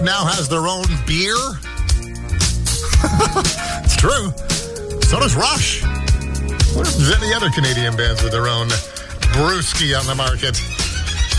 now has their own beer. It's true. So does Rush. I wonder if there's any other Canadian bands with their own brewski on the market.